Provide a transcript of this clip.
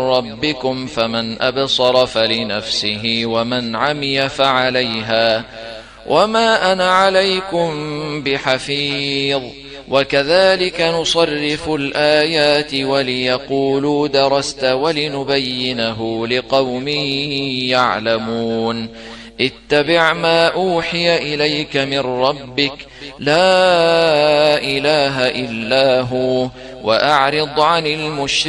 ربكم فمن أبصر فلنفسه ومن عمي فعليها وما أنا عليكم بحفيظ وكذلك نصرف الآيات وليقولوا درست ولنبينه لقوم يعلمون اتبع ما أوحي إليك من ربك لا إله إلا هو وأعرض عن المشركين